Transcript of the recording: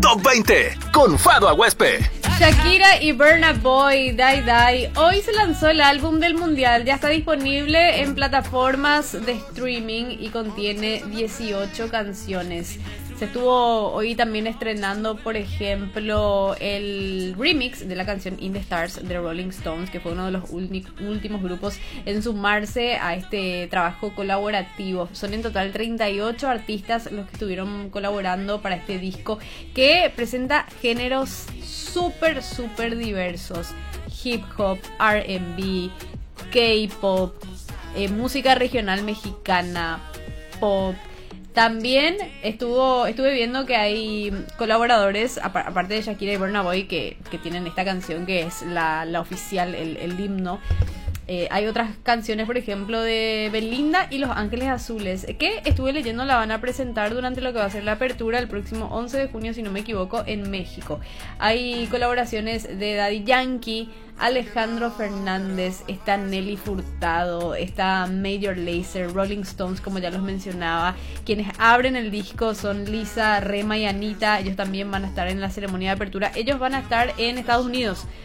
Top 20 con Fado Aguespe. Shakira y Burna Boy, Die Die. Hoy se lanzó el álbum del mundial. Ya está disponible en plataformas de streaming y contiene 18 canciones. Se estuvo hoy también estrenando, por ejemplo, el remix de la canción In the Stars de Rolling Stones, que fue uno de los últimos grupos en sumarse a este trabajo colaborativo. Son en total 38 artistas los que estuvieron colaborando para este disco, que presenta géneros súper diversos: hip hop, R&B, K-pop, música regional mexicana, pop. También estuve viendo que hay colaboradores, aparte de Shakira y Burna Boy, que tienen esta canción que es la oficial, el himno. Hay otras canciones, por ejemplo, de Belinda y Los Ángeles Azules, que estuve leyendo la van a presentar durante lo que va a ser la apertura el próximo 11 de junio, si no me equivoco, en México. Hay colaboraciones de Daddy Yankee, Alejandro Fernández, está Nelly Furtado, está Major Lazer, Rolling Stones, como ya los mencionaba. Quienes abren el disco son Lisa, Rema y Anita. Ellos también van a estar en la ceremonia de apertura. Ellos van a estar en Estados Unidos,